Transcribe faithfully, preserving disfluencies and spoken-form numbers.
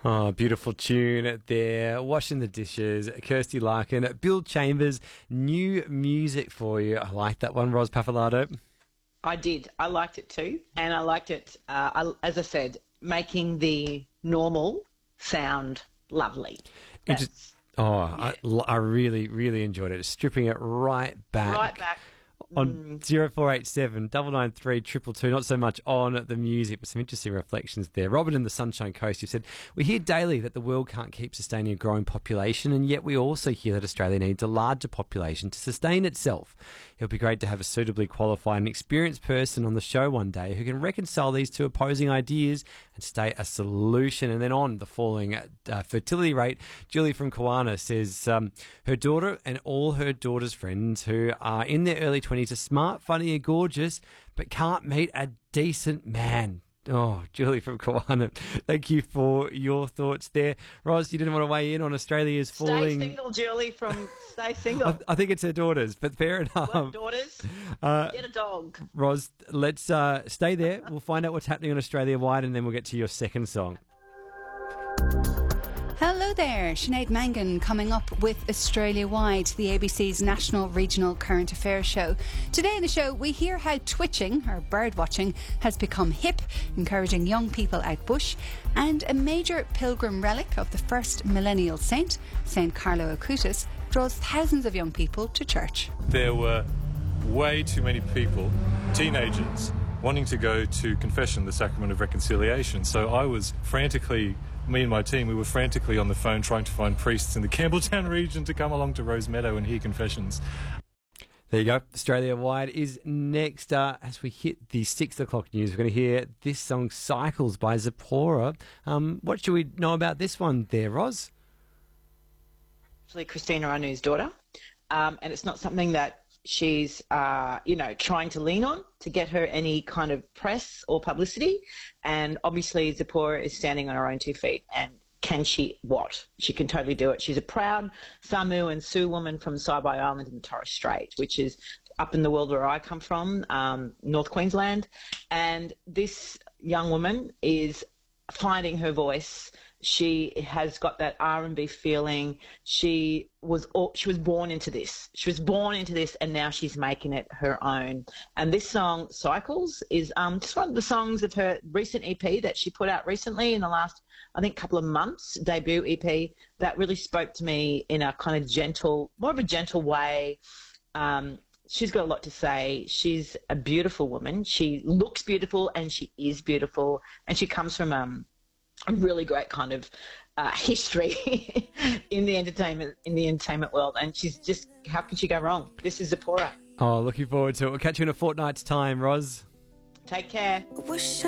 Oh, beautiful tune there. Washing the dishes, Kirsty Larkin, Bill Chambers, new music for you. I like that one, Ros Pappalardo. I did. I liked it too. And I liked it, uh, I, as I said, making the normal sound lovely. Just, oh, yeah. I, I really, really enjoyed it. Stripping it right back. Right back. On zero four eight seven, nine nine three, two two two, not so much on the music, but some interesting reflections there. Robin in the Sunshine Coast, you said, we hear daily that the world can't keep sustaining a growing population, and yet we also hear that Australia needs a larger population to sustain itself. It'll be great to have a suitably qualified and experienced person on the show one day who can reconcile these two opposing ideas and state a solution. And then on the falling uh, fertility rate, Julie from Kawana says um, her daughter and all her daughter's friends who are in their early twenties are smart, funny and gorgeous, but can't meet a decent man. Oh, Julie from Kawana, thank you for your thoughts there. Ros, you didn't want to weigh in on Australia's falling... Stay single, Julie, from Stay Single. I, I think it's her daughters, but fair enough. Well, daughters, uh, get a dog. Ros, let's uh, stay there. We'll find out what's happening on Australia-wide, and then we'll get to your second song. Hello there, Sinead Mangan coming up with Australia-wide, the A B C's national regional current affairs show. Today in the show, we hear how twitching, or bird watching, has become hip, encouraging young people out bush, and a major pilgrim relic of the first millennial saint, Saint Carlo Acutis, draws thousands of young people to church. There were way too many people, teenagers, wanting to go to confession, the sacrament of reconciliation. So I was frantically... Me and my team, we were frantically on the phone trying to find priests in the Campbelltown region to come along to Rose Meadow and hear confessions. There you go. Australia-wide is next. Uh, as we hit the six o'clock news, we're going to hear this song, Cycles by Zipporah. Um, what should we know about this one there, Ros? Actually, Christina Anu's daughter. Um, and it's not something that she's, uh, you know, trying to lean on to get her any kind of press or publicity. And obviously Zipporah is standing on her own two feet. And can she what? She can totally do it. She's a proud Samu and Sioux woman from Saibai Island in the Torres Strait, which is up in the world where I come from, um, North Queensland. And this young woman is finding her voice. She has got that R and B feeling. She was she was born into this. She was born into this, and now she's making it her own. And this song, Cycles, is um, just one of the songs of her recent E P that she put out recently in the last, I think, couple of months, debut E P, that really spoke to me in a kind of gentle, more of a gentle way. Um, she's got a lot to say. She's a beautiful woman. She looks beautiful, and she is beautiful, and she comes from um. a really great kind of uh, history in the entertainment in the entertainment world, and she's just, how can she go wrong? This is Zipporah. Oh, looking forward to it. We'll catch you in a fortnight's time, Ros. Take care.